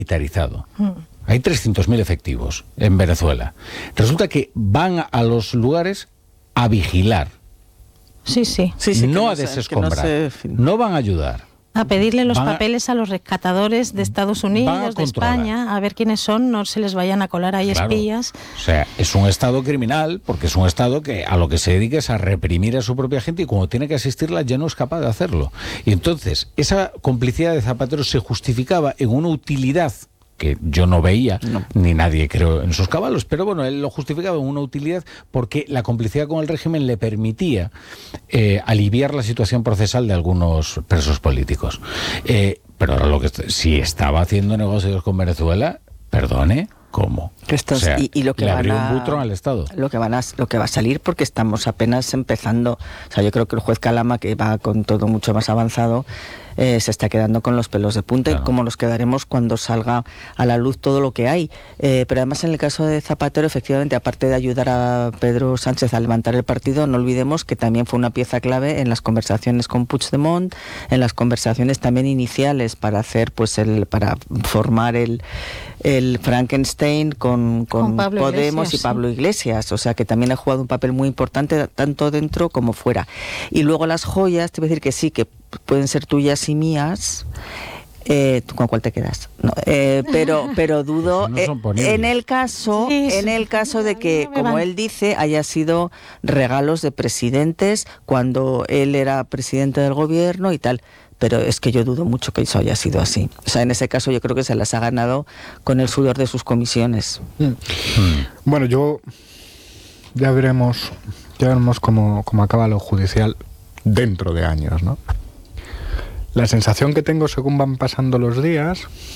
militarizado. Hay 300.000 efectivos en Venezuela. Resulta que van a los lugares a vigilar. Sí, No a desescombrar. No van a ayudar. A pedirle los papeles a los rescatadores de Estados Unidos, de España, a ver quiénes son, no se les vayan a colar ahí espías. O sea, es un Estado criminal, porque es un Estado que a lo que se dedica es a reprimir a su propia gente, y cuando tiene que asistirla ya no es capaz de hacerlo. Y entonces, esa complicidad de Zapatero se justificaba en una utilidad que yo no veía, ni nadie creo en sus caballos, pero bueno, él lo justificaba en una utilidad porque la complicidad con el régimen le permitía aliviar la situación procesal de algunos presos políticos. Pero ahora si estaba haciendo negocios con Venezuela, perdone, ¿cómo? Estos, o sea, y lo que le van abrió a, un butrón al Estado. Lo que va a salir, porque estamos apenas empezando. O sea, yo creo que el juez Calama, que va con todo mucho más avanzado, se está quedando con los pelos de punta, claro. Y cómo nos quedaremos cuando salga a la luz todo lo que hay. Pero además, en el caso de Zapatero, efectivamente, aparte de ayudar a Pedro Sánchez a levantar el partido, no olvidemos que también fue una pieza clave en las conversaciones con Puigdemont, en las conversaciones también iniciales para hacer, para formar el Frankenstein con Podemos Iglesias, y Pablo Iglesias. O sea, que también ha jugado un papel muy importante tanto dentro como fuera. Y luego las joyas, te voy a decir que sí, que pueden ser tuyas y mías. ¿Tú con cuál te quedas? No, pero dudo en el caso de que, como él dice, haya sido regalos de presidentes cuando él era presidente del gobierno y tal. Pero es que yo dudo mucho que eso haya sido así. O sea, en ese caso yo creo que se las ha ganado con el sudor de sus comisiones. Bueno, ya veremos cómo acaba lo judicial dentro de años, ¿no? La sensación que tengo según van pasando los días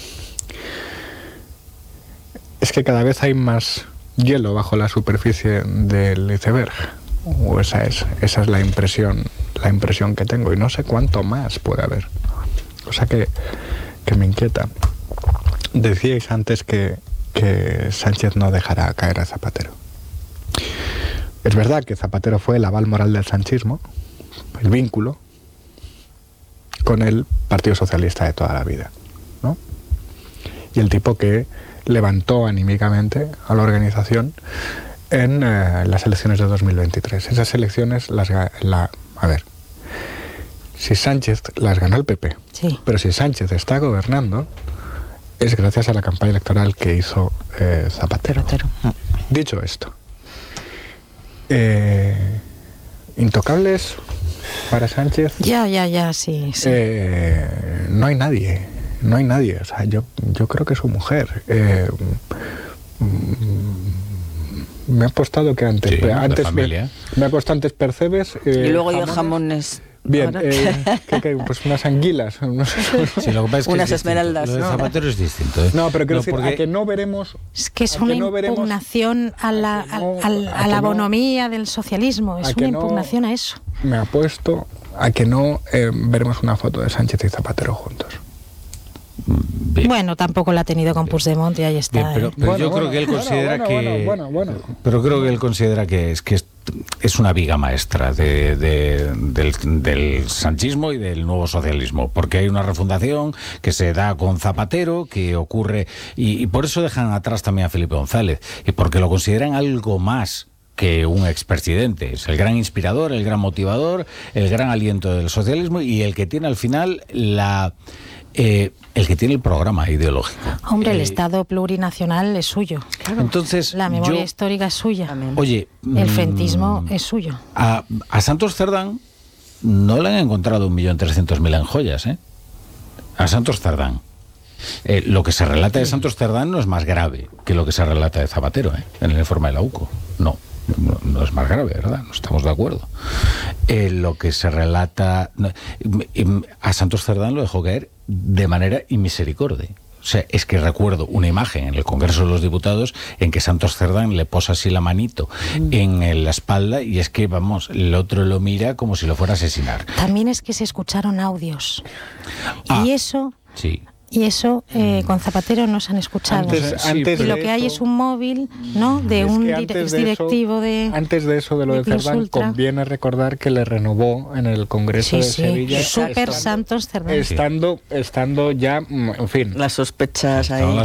es que cada vez hay más hielo bajo la superficie del iceberg. O esa es la impresión que tengo, y no sé cuánto más puede haber. Cosa que me inquieta. Decíais antes que Sánchez no dejará caer a Zapatero. Es verdad que Zapatero fue el aval moral del sanchismo, el vínculo con el Partido Socialista de toda la vida, ¿no? Y el tipo que levantó anímicamente a la organización en las elecciones de 2023. Esas elecciones si Sánchez las ganó el PP, sí. Pero si Sánchez está gobernando es gracias a la campaña electoral que hizo Zapatero. Dicho esto, intocables para Sánchez. Ya, sí. No hay nadie. O sea, yo creo que su mujer. Me ha apostado que antes. Sí, antes me ha puesto antes percebes. Y luego yo jamones. Bien, pues unas anguilas. Sí, lo que pasa es que unas esmeraldas. Lo de Zapatero es distinto. No, pero quiero decir, a que no veremos. Es que es una impugnación a la bonomía del socialismo. Es una impugnación a eso. Me apuesto a que no veremos una foto de Sánchez y Zapatero juntos. Bien. Bueno, tampoco la ha tenido con Puigdemont y ahí está. Bien, pero yo creo que él considera Pero creo que él considera que es una viga maestra del sanchismo y del nuevo socialismo, porque hay una refundación que se da con Zapatero, que ocurre, y por eso dejan atrás también a Felipe González, y porque lo consideran algo más que un expresidente. Es el gran inspirador, el gran motivador, el gran aliento del socialismo, y el que tiene al final el que tiene el programa ideológico. Hombre, el Estado plurinacional es suyo. Claro. Entonces, la memoria histórica es suya. Oye, el frentismo es suyo. A Santos Cerdán no le han encontrado 1.300.000 en joyas, ¿eh? A Santos Cerdán. Lo que se relata de Santos Cerdán no es más grave que lo que se relata de Zapatero, en el informe de la UCO. No es más grave, ¿verdad? No estamos de acuerdo. Lo que se relata... a Santos Cerdán lo dejó caer de manera inmisericordia. O sea, es que recuerdo una imagen en el Congreso de los Diputados en que Santos Cerdán le posa así la manito en la espalda, y es que, vamos, el otro lo mira como si lo fuera a asesinar. También es que se escucharon audios. Y eso... Sí. Y eso con Zapatero no se han escuchado. Antes y lo que hay es un móvil, ¿no? De un directivo de... Antes de eso, de lo de Cerdán, conviene recordar que le renovó en el Congreso de Sevilla. Súper Santos Cerdán. Estando ya, en fin. Las sospechas ahí.